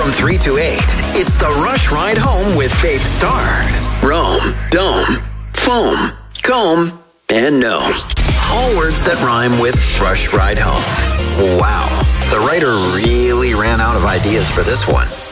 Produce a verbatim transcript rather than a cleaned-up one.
from three to eight, it's the Rush Ride Home with Faith Starr. Rome, dome, foam, comb, and gnome. All words that rhyme with Rush Ride Home. Wow, the writer really ran out of ideas for this one.